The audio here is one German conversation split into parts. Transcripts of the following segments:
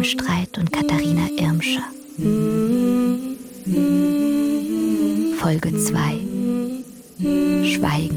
Remstreit und Katharina Irmscher. Folge 2: Schweigen.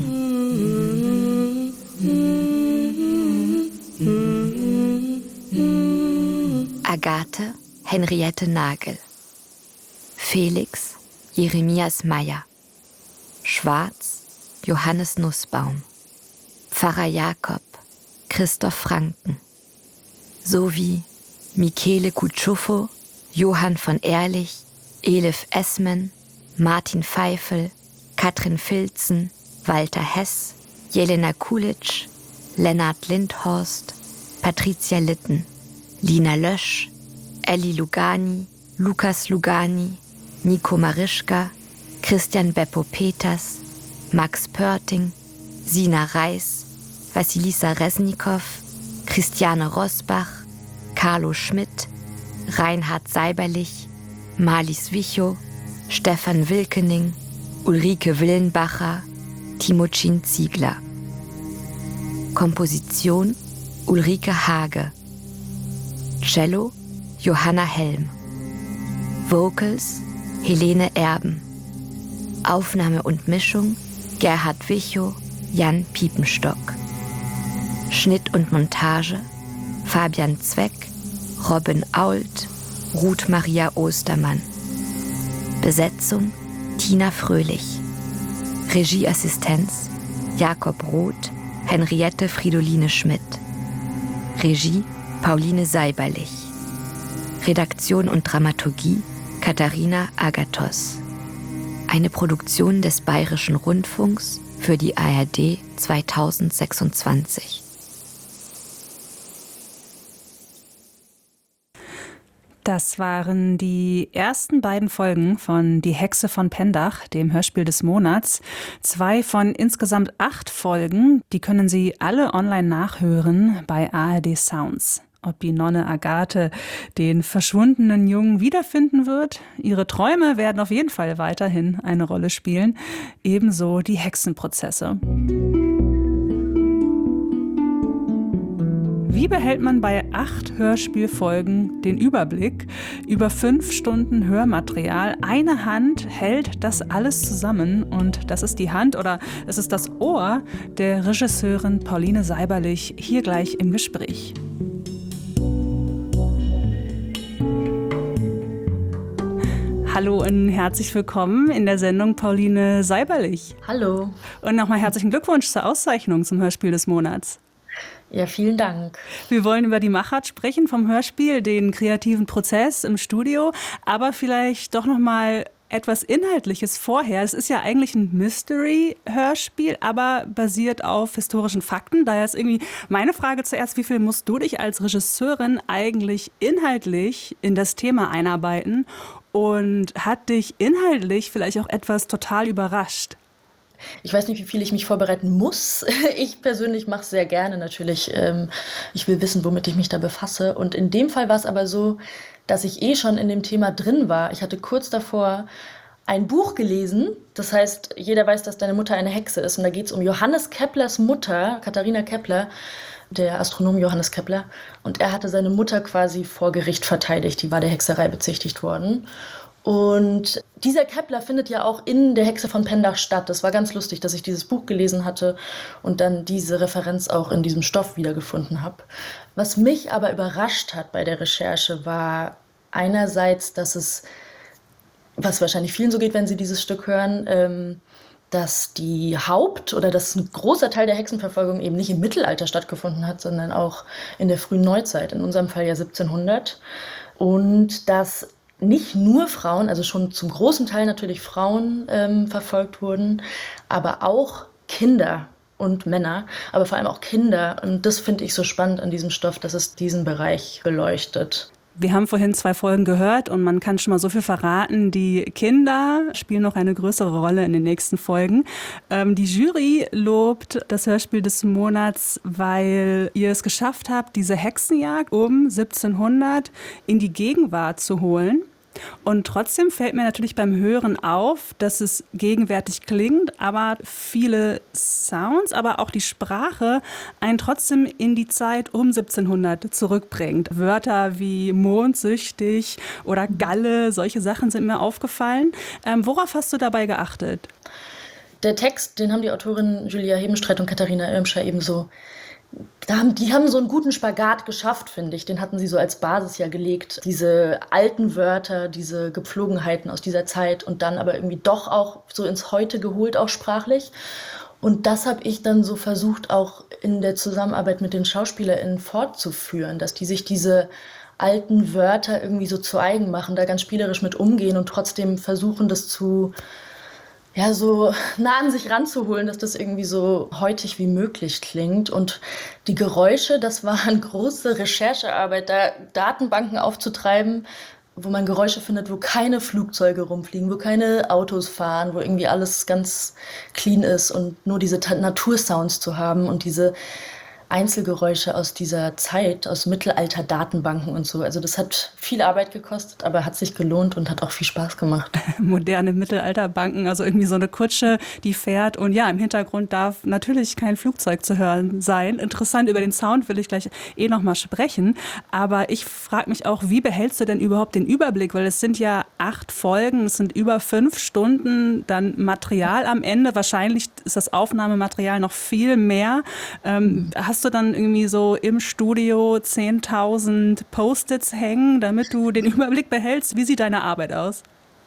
Agathe Henriette Nagel. Felix Jeremias Meyer. Schwarz Johannes Nussbaum. Pfarrer Jakob Christoph Franken. Sowie Michele Kutschuffo, Johann von Ehrlich, Elif Esmen, Martin Pfeifel, Katrin Filzen, Walter Hess, Jelena Kulitsch, Lennart Lindhorst, Patricia Litten, Lina Lösch, Elli Lugani, Lukas Lugani, Nico Marischka, Christian Beppo Peters, Max Pörting, Sina Reis, Vassilisa Resnikow, Christiane Rosbach, Carlo Schmidt, Reinhard Seiberlich, Marlies Wichow, Stefan Wilkening, Ulrike Willenbacher, Timocin Ziegler. Komposition Ulrike Hage. Cello Johanna Helm. Vocals Helene Erben. Aufnahme und Mischung Gerhard Wichow, Jan Piepenstock. Schnitt und Montage Fabian Zweck, Robin Ault, Ruth Maria Ostermann. Besetzung Tina Fröhlich. Regieassistenz Jakob Roth, Henriette Fridoline Schmidt. Regie Pauline Seiberlich. Redaktion und Dramaturgie Katharina Agathos. Eine Produktion des Bayerischen Rundfunks für die ARD 2026. Das waren die ersten beiden Folgen von Die Hexe von Pendach, dem Hörspiel des Monats. 2 von insgesamt 8 Folgen. Die können Sie alle online nachhören bei ARD Sounds. Ob die Nonne Agathe den verschwundenen Jungen wiederfinden wird? Ihre Träume werden auf jeden Fall weiterhin eine Rolle spielen. Ebenso die Hexenprozesse. Wie behält man bei 8 Hörspielfolgen den Überblick über 5 Stunden Hörmaterial? Eine Hand hält das alles zusammen und das ist die Hand oder es ist das Ohr der Regisseurin Pauline Seiberlich hier gleich im Gespräch. Hallo und herzlich willkommen in der Sendung Pauline Seiberlich. Hallo. Und nochmal herzlichen Glückwunsch zur Auszeichnung zum Hörspiel des Monats. Ja, vielen Dank. Wir wollen über die Machart sprechen vom Hörspiel, den kreativen Prozess im Studio, aber vielleicht doch noch mal etwas Inhaltliches vorher. Es ist ja eigentlich ein Mystery-Hörspiel, aber basiert auf historischen Fakten. Daher ist irgendwie meine Frage zuerst, wie viel musst du dich als Regisseurin eigentlich inhaltlich in das Thema einarbeiten und hat dich inhaltlich vielleicht auch etwas total überrascht? Ich weiß nicht, wie viel ich mich vorbereiten muss. Ich persönlich mache es sehr gerne natürlich. Ich will wissen, womit ich mich da befasse. Und in dem Fall war es aber so, dass ich schon in dem Thema drin war. Ich hatte kurz davor ein Buch gelesen. Das heißt, jeder weiß, dass deine Mutter eine Hexe ist. Und da geht es um Johannes Keplers Mutter, Katharina Kepler, der Astronom Johannes Kepler. Und er hatte seine Mutter quasi vor Gericht verteidigt. Die war der Hexerei bezichtigt worden. Und dieser Kepler findet ja auch in der Hexe von Pendach statt. Das war ganz lustig, dass ich dieses Buch gelesen hatte und dann diese Referenz auch in diesem Stoff wiedergefunden habe. Was mich aber überrascht hat bei der Recherche war einerseits, dass es, was wahrscheinlich vielen so geht, wenn sie dieses Stück hören, dass dass ein großer Teil der Hexenverfolgung eben nicht im Mittelalter stattgefunden hat, sondern auch in der frühen Neuzeit, in unserem Fall ja 1700. Und dass nicht nur Frauen, also schon zum großen Teil natürlich Frauen verfolgt wurden, aber auch Kinder und Männer, aber vor allem auch Kinder. Und das finde ich so spannend an diesem Stoff, dass es diesen Bereich beleuchtet. Wir haben vorhin 2 Folgen gehört und man kann schon mal so viel verraten. Die Kinder spielen noch eine größere Rolle in den nächsten Folgen. Die Jury lobt das Hörspiel des Monats, weil ihr es geschafft habt, diese Hexenjagd um 1700 in die Gegenwart zu holen. Und trotzdem fällt mir natürlich beim Hören auf, dass es gegenwärtig klingt, aber viele Sounds, aber auch die Sprache einen trotzdem in die Zeit um 1700 zurückbringt. Wörter wie mondsüchtig oder Galle, solche Sachen sind mir aufgefallen. Worauf hast du dabei geachtet? Der Text, den haben die Autorinnen Julia Hebenstreit und Katharina Irmscher ebenso. Die haben so einen guten Spagat geschafft, finde ich. Den hatten sie so als Basis ja gelegt. Diese alten Wörter, diese Gepflogenheiten aus dieser Zeit und dann aber irgendwie doch auch so ins Heute geholt, auch sprachlich. Und das habe ich dann so versucht, auch in der Zusammenarbeit mit den SchauspielerInnen fortzuführen, dass die sich diese alten Wörter irgendwie so zu eigen machen, da ganz spielerisch mit umgehen und trotzdem versuchen, das so nah an sich ranzuholen, dass das irgendwie so heutig wie möglich klingt. Und die Geräusche, das war eine große Recherchearbeit, da Datenbanken aufzutreiben, wo man Geräusche findet, wo keine Flugzeuge rumfliegen, wo keine Autos fahren, wo irgendwie alles ganz clean ist und nur diese Natursounds zu haben und diese Einzelgeräusche aus dieser Zeit, aus Mittelalter-Datenbanken und so. Also das hat viel Arbeit gekostet, aber hat sich gelohnt und hat auch viel Spaß gemacht. Moderne Mittelalterbanken, also irgendwie so eine Kutsche, die fährt und ja, im Hintergrund darf natürlich kein Flugzeug zu hören sein. Interessant, über den Sound will ich gleich noch mal sprechen, aber ich frage mich auch, wie behältst du denn überhaupt den Überblick, weil es sind ja 8 Folgen, es sind über 5 Stunden dann Material am Ende, wahrscheinlich ist das Aufnahmematerial noch viel mehr. Hast du dann irgendwie so im Studio 10.000 Post-its hängen, damit du den Überblick behältst? Wie sieht deine Arbeit aus?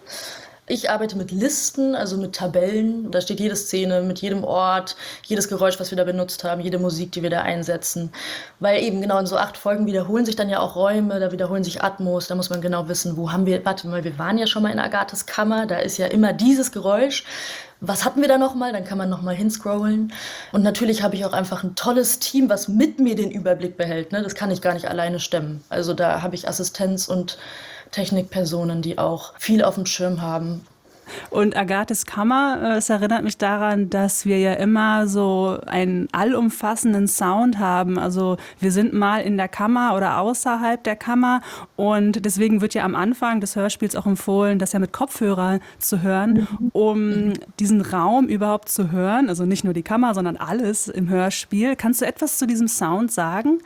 Ich arbeite mit Listen, also mit Tabellen. Da steht jede Szene mit jedem Ort, jedes Geräusch, was wir da benutzt haben, jede Musik, die wir da einsetzen. Weil eben genau in so 8 Folgen wiederholen sich dann ja auch Räume, da wiederholen sich Atmos, da muss man genau wissen, wo haben wir, warte mal, wir waren ja schon mal in Agathes Kammer, da ist ja immer dieses Geräusch. Was hatten wir da nochmal? Dann kann man nochmal hinscrollen. Und natürlich habe ich auch einfach ein tolles Team, was mit mir den Überblick behält. Ne? Das kann ich gar nicht alleine stemmen. Also da habe ich Assistenz und Technikpersonen, die auch viel auf dem Schirm haben. Und Agathes Kammer, es erinnert mich daran, dass wir ja immer so einen allumfassenden Sound haben. Also wir sind mal in der Kammer oder außerhalb der Kammer und deswegen wird ja am Anfang des Hörspiels auch empfohlen, das ja mit Kopfhörern zu hören, um diesen Raum überhaupt zu hören. Also nicht nur die Kammer, sondern alles im Hörspiel. Kannst du etwas zu diesem Sound sagen?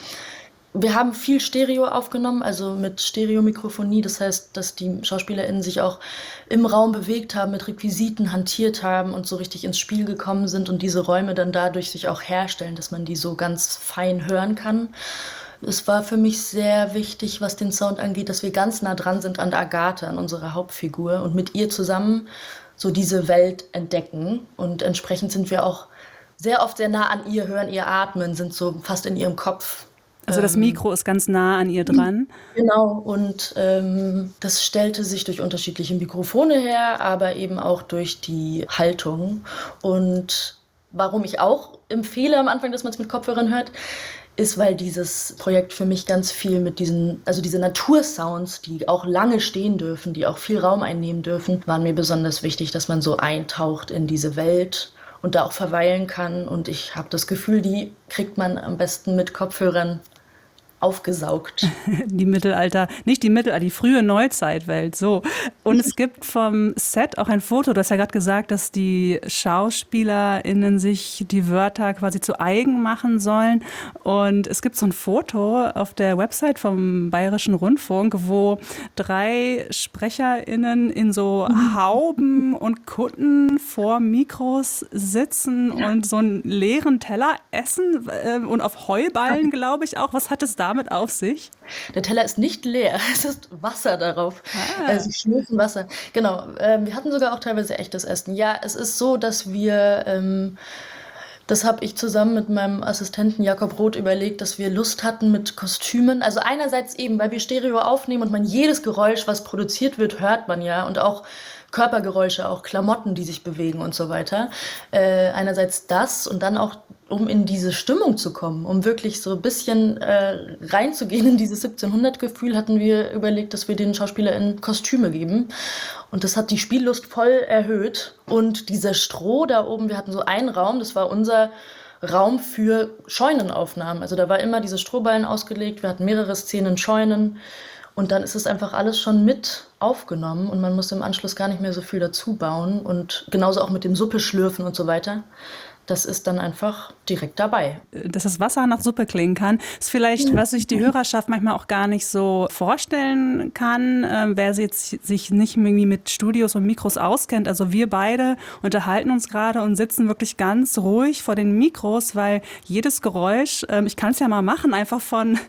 Wir haben viel Stereo aufgenommen, also mit Stereomikrofonie. Das heißt, dass die SchauspielerInnen sich auch im Raum bewegt haben, mit Requisiten hantiert haben und so richtig ins Spiel gekommen sind und diese Räume dann dadurch sich auch herstellen, dass man die so ganz fein hören kann. Es war für mich sehr wichtig, was den Sound angeht, dass wir ganz nah dran sind an Agathe, an unserer Hauptfigur und mit ihr zusammen so diese Welt entdecken. Und entsprechend sind wir auch sehr oft sehr nah an ihr, hören ihr atmen, sind so fast in ihrem Kopf. Also das Mikro ist ganz nah an ihr dran. Genau, und das stellte sich durch unterschiedliche Mikrofone her, aber eben auch durch die Haltung. Und warum ich auch empfehle am Anfang, dass man es mit Kopfhörern hört, ist, weil dieses Projekt für mich ganz viel mit diese Natursounds, die auch lange stehen dürfen, die auch viel Raum einnehmen dürfen, waren mir besonders wichtig, dass man so eintaucht in diese Welt und da auch verweilen kann. Und ich habe das Gefühl, die kriegt man am besten mit Kopfhörern aufgesaugt. Die frühe Neuzeitwelt, so. Und es gibt vom Set auch ein Foto, du hast ja gerade gesagt, dass die SchauspielerInnen sich die Wörter quasi zu eigen machen sollen. Und es gibt so ein Foto auf der Website vom Bayerischen Rundfunk, wo 3 SprecherInnen in so Hauben und Kutten vor Mikros sitzen und so einen leeren Teller essen und auf Heuballen, glaube ich auch. Was hat es damit auf sich? Der Teller ist nicht leer, es ist Wasser darauf. Also Schnurfen Wasser. Genau, wir hatten sogar auch teilweise echtes Essen. Ja, es ist so, dass wir, das habe ich zusammen mit meinem Assistenten Jakob Roth überlegt, dass wir Lust hatten mit Kostümen. Also einerseits eben, weil wir Stereo aufnehmen und man jedes Geräusch, was produziert wird, hört man ja. Und auch Körpergeräusche, auch Klamotten, die sich bewegen und so weiter. Einerseits das und dann auch, um in diese Stimmung zu kommen, um wirklich so ein bisschen reinzugehen in dieses 1700-Gefühl, hatten wir überlegt, dass wir den SchauspielerInnen Kostüme geben. Und das hat die Spiellust voll erhöht. Und dieser Stroh da oben, wir hatten so einen Raum, das war unser Raum für Scheunenaufnahmen. Also da war immer diese Strohballen ausgelegt, wir hatten mehrere Szenen Scheunen. Und dann ist es einfach alles schon mit aufgenommen und man muss im Anschluss gar nicht mehr so viel dazu bauen. Und genauso auch mit dem Suppe schlürfen und so weiter. Das ist dann einfach direkt dabei. Dass das Wasser nach Suppe klingen kann, ist vielleicht, was sich die Hörerschaft manchmal auch gar nicht so vorstellen kann, wer jetzt sich nicht irgendwie mit Studios und Mikros auskennt. Also wir beide unterhalten uns gerade und sitzen wirklich ganz ruhig vor den Mikros, weil jedes Geräusch, ich kann es ja mal machen, einfach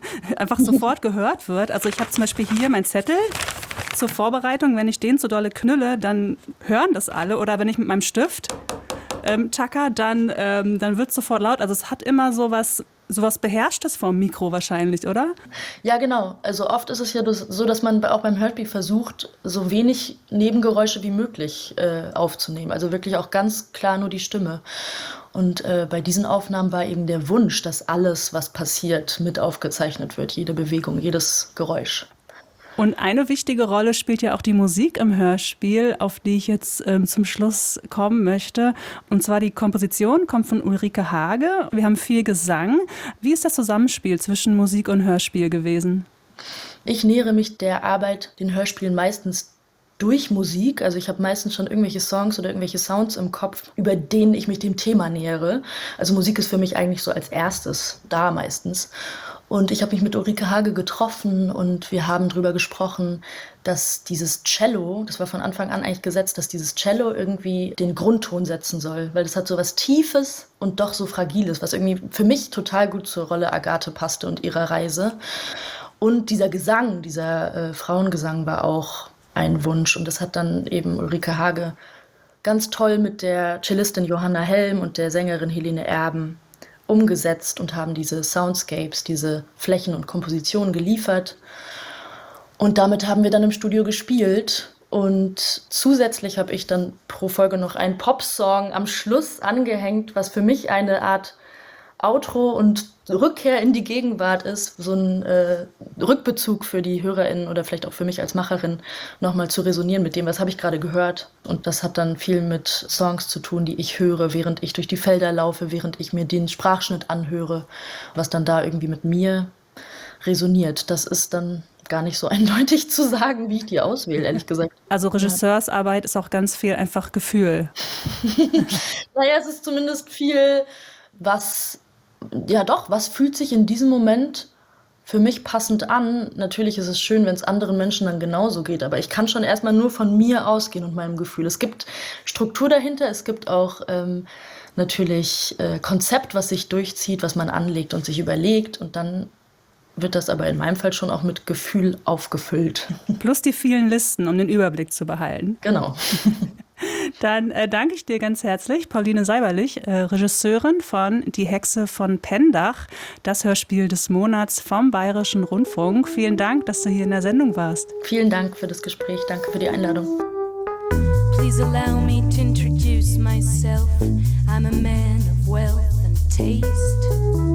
sofort gehört wird. Also ich habe zum Beispiel hier meinen Zettel zur Vorbereitung. Wenn ich den so dolle knülle, dann hören das alle. Oder wenn ich mit meinem Stift Chaka, dann wird es sofort laut. Also es hat immer sowas Beherrschtes vom Mikro wahrscheinlich, oder? Ja, genau. Also oft ist es ja so, dass man auch beim Hörspiel versucht, so wenig Nebengeräusche wie möglich aufzunehmen. Also wirklich auch ganz klar nur die Stimme. Und bei diesen Aufnahmen war eben der Wunsch, dass alles, was passiert, mit aufgezeichnet wird. Jede Bewegung, jedes Geräusch. Und eine wichtige Rolle spielt ja auch die Musik im Hörspiel, auf die ich jetzt zum Schluss kommen möchte. Und zwar die Komposition kommt von Ulrike Hage. Wir haben viel Gesang. Wie ist das Zusammenspiel zwischen Musik und Hörspiel gewesen? Ich nähere mich der Arbeit, den Hörspielen meistens durch Musik. Also ich habe meistens schon irgendwelche Songs oder irgendwelche Sounds im Kopf, über denen ich mich dem Thema nähere. Also Musik ist für mich eigentlich so als erstes da meistens. Und ich habe mich mit Ulrike Hage getroffen und wir haben darüber gesprochen, dass dieses Cello, das war von Anfang an eigentlich gesetzt, dass dieses Cello irgendwie den Grundton setzen soll. Weil das hat so was Tiefes und doch so Fragiles, was irgendwie für mich total gut zur Rolle Agathe passte und ihrer Reise. Und dieser Gesang, dieser Frauengesang war auch ein Wunsch. Und das hat dann eben Ulrike Hage ganz toll mit der Cellistin Johanna Helm und der Sängerin Helene Erben umgesetzt und haben diese Soundscapes, diese Flächen und Kompositionen geliefert. Und damit haben wir dann im Studio gespielt. Und zusätzlich habe ich dann pro Folge noch einen Popsong am Schluss angehängt, was für mich eine Art Outro und Rückkehr in die Gegenwart ist, so ein Rückbezug für die HörerInnen oder vielleicht auch für mich als Macherin, nochmal zu resonieren mit dem, was habe ich gerade gehört. Und das hat dann viel mit Songs zu tun, die ich höre, während ich durch die Felder laufe, während ich mir den Sprachschnitt anhöre, was dann da irgendwie mit mir resoniert. Das ist dann gar nicht so eindeutig zu sagen, wie ich die auswähle, ehrlich gesagt. Also Regisseursarbeit ist auch ganz viel einfach Gefühl. Naja, es ist zumindest viel, was fühlt sich in diesem Moment für mich passend an? Natürlich ist es schön, wenn es anderen Menschen dann genauso geht, aber ich kann schon erstmal nur von mir ausgehen und meinem Gefühl. Es gibt Struktur dahinter, es gibt auch natürlich Konzept, was sich durchzieht, was man anlegt und sich überlegt und dann wird das aber in meinem Fall schon auch mit Gefühl aufgefüllt. Plus die vielen Listen, um den Überblick zu behalten. Genau. Dann danke ich dir ganz herzlich, Pauline Seiberlich, Regisseurin von Die Hexe von Pendach, das Hörspiel des Monats vom Bayerischen Rundfunk. Vielen Dank, dass du hier in der Sendung warst. Vielen Dank für das Gespräch, danke für die Einladung. Please allow me to introduce myself. I'm a man of wealth and taste.